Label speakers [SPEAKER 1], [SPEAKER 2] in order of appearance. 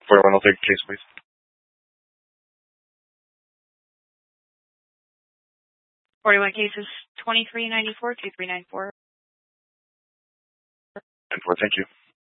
[SPEAKER 1] 41, I'll take a case, please.
[SPEAKER 2] 41 cases, 2394, 2394.
[SPEAKER 1] And 4, thank you.